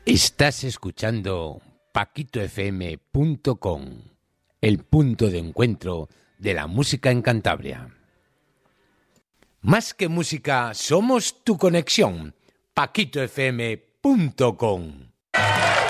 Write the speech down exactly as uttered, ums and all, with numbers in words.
Estás escuchando paquito f m punto com, el punto de encuentro de la música en Cantabria. Más que música, somos tu conexión. paquito f m punto com.